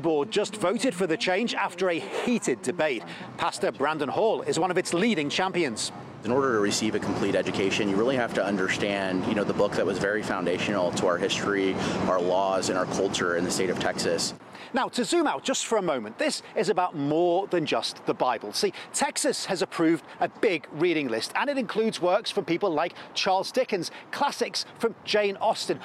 board just voted for the change after a heated debate. Pastor Brandon Hall is one of its leading champions. In order to receive a complete education, you really have to understand, the book that was very foundational to our history, our laws, and our culture in the state of Texas. Now, to zoom out just for a moment, this is about more than just the Bible. See, Texas has approved a big reading list, and it includes works from people like Charles Dickens, classics from Jane Austen,